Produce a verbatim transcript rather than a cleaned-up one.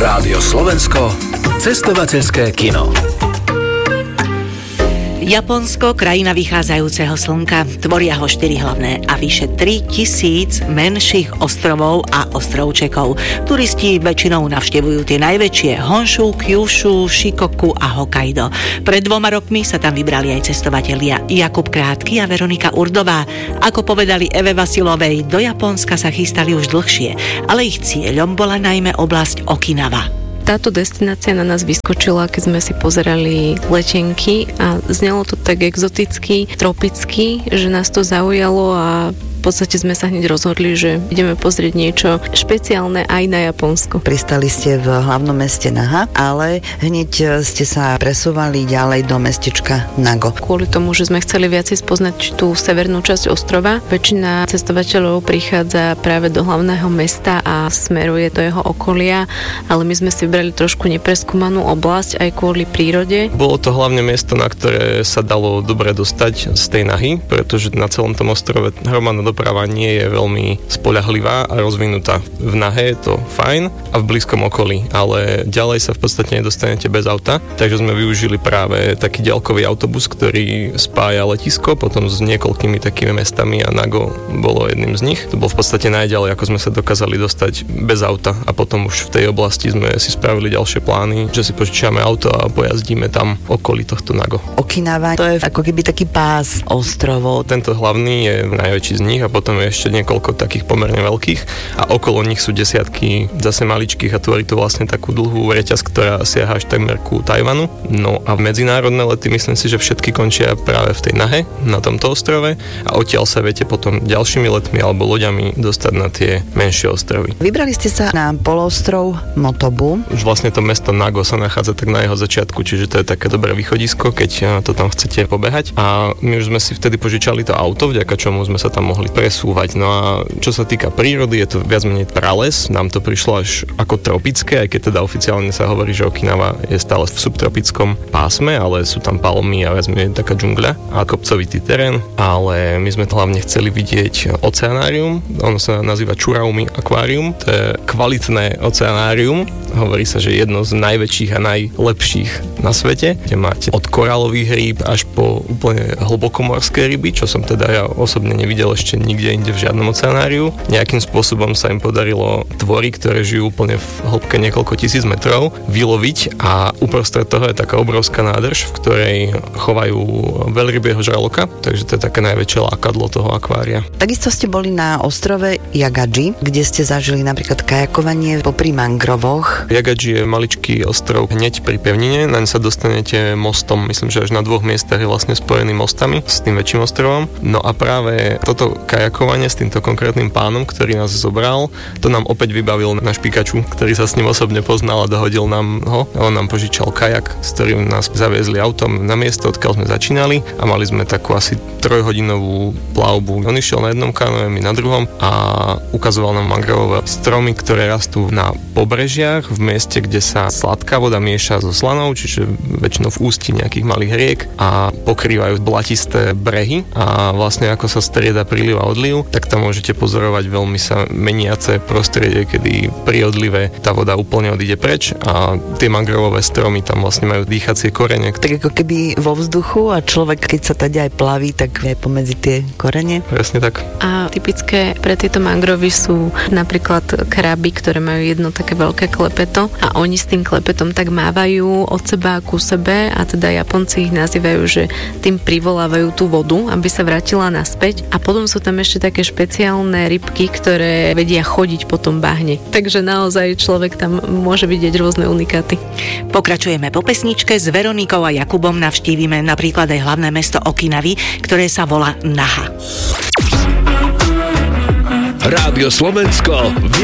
Rádio Slovensko, cestovateľské kino. Japonsko, krajina vychádzajúceho slnka, tvoria ho štyri hlavné a vyše tri tisíc menších ostrovov a ostrovčekov. Turisti väčšinou navštevujú tie najväčšie: Honshu, Kyushu, Shikoku a Hokkaido. Pred dvoma rokmi sa tam vybrali aj cestovatelia Jakub Krátky a Veronika Urdová. Ako povedali Eve Vasilovej, do Japonska sa chystali už dlhšie, ale ich cieľom bola najmä oblasť Okinawa. Táto destinácia na nás vyskočila, keď sme si pozerali letenky a znelo to tak exoticky, tropicky, že nás to zaujalo a v podstate sme sa hneď rozhodli, že ideme pozrieť niečo špeciálne aj na Japonsko. Pristali ste v hlavnom meste Naha, ale hneď ste sa presúvali ďalej do mestečka Nago. Kvôli tomu, že sme chceli viacej spoznať tú severnú časť ostrova, väčšina cestovateľov prichádza práve do hlavného mesta a smeruje do jeho okolia, ale my sme si vybrali trošku nepreskúmanú oblasť aj kvôli prírode. Bolo to hlavne miesto, na ktoré sa dalo dobre dostať z tej Nahy, pretože na celom tom ostrove hromadná doprava nie je veľmi spoľahlivá a rozvinutá. V Nahe je to fajn a v blízkom okolí, ale ďalej sa v podstate nedostanete bez auta, takže sme využili práve taký ďalkový autobus, ktorý spája letisko potom s niekoľkými takými mestami a Nago bolo jedným z nich. To bol v podstate najďalej, ako sme sa dokázali dostať bez auta a potom už v tej oblasti sme si spravili ďalšie plány, že si požičiame auto a pojazdíme tam okolí tohto Nago. Okinawa, to je ako keby taký pás ostrovov. Tento hlavný je najväčší z nich a potom je ešte niekoľko takých pomerne veľkých a okolo nich sú desiatky zase maličkých a tvorí to vlastne takú dlhú reťaz, ktorá siaha až takmer ku Tajvanu. No a medzinárodné lety myslím si, že všetky končia práve v tej Nahe, na tomto ostrove a odtiaľ sa viete potom ďalšími letmi alebo loďami dostať na tie menšie ostrovy. Vybrali ste sa na poloostrov Motobu. Už vlastne to mesto Nago sa nachádza tak na jeho začiatku, čiže to je také dobré východisko, keď to tam chcete pobehať. A my už sme si vtedy požičali to auto, vďaka čomu sme sa tam mohli presúvať. No a čo sa týka prírody, je to viac menej prales. Nám to prišlo až ako tropické, aj keď teda oficiálne sa hovorí, že Okinawa je stále v subtropickom pásme, ale sú tam palmy a viac menej taká džungľa a kopcovitý terén. Ale my sme hlavne chceli vidieť oceanárium. Ono sa nazýva Churaumi Aquarium. To je kvalitné oceanárium. Hovorí sa, že jedno z najväčších a najlepších na svete, kde máte od koralových rýb až po úplne hlbokomorské ryby, čo som teda ja osobne nevidel ešte nikde inde v žiadnom oceanáriu. Nejakým spôsobom sa im podarilo tvory, ktoré žijú úplne v hĺbke niekoľko tisíc metrov, vyloviť a uprostred toho je taká obrovská nádrž, v ktorej chovajú veľrybieho žraloka, takže to je také najväčšie lákadlo toho akvária. Takisto ste boli na ostrove Jagadži, kde ste zažili napríklad kajakovanie popri mangrovoch. Jagadži je maličký ostrov hneď pri pevnine, naň sa dostanete mostom, myslím, že až na dvoch miestach je vlastne spojený mostami s tým väčším ostrovom. No a práve toto kajakovanie s týmto konkrétnym pánom, ktorý nás zobral, to nám opäť vybavil náš Pikachu, ktorý sa s ním osobne poznal a dohodil nám ho. On nám požičal kajak, s ktorým nás zaviezli autom na miesto, odkiaľ sme začínali a mali sme takú asi trojhodinovú plavbu. On išiel na jednom kanoe, my na druhom a ukazoval nám mangrovové stromy, ktoré rastú na pobrežiach v mieste, kde sa sladká voda mieša so slanou, čiže väčšinou v ústí nejakých malých riek a pokrývajú blatisté brehy a vlastne ako sa strieda príliv a odliv, tak tam môžete pozorovať veľmi sa meniace prostredie, kedy pri odlive tá voda úplne odíde preč a tie mangrovové stromy tam vlastne majú dýchacie korene. Tak ako keby vo vzduchu a človek, keď sa tady aj plaví, tak je pomedzi tie korene. Presne tak. A typické pre tieto mangrovy sú napríklad kraby, ktoré majú jedno také veľké klepeto a oni s tým klepetom tak mávajú od seba ku sebe a teda Japonci ich nazývajú, že tým privolávajú tú vodu, aby sa vrátila naspäť a potom sú tam ešte také špeciálne rybky, ktoré vedia chodiť po tom bahne. Takže naozaj človek tam môže vidieť rôzne unikáty. Pokračujeme po pesničke. S Veronikou a Jakubom navštívime napríklad aj hlavné mesto Okinavy, ktoré sa volá Naha. Rádio Slovensko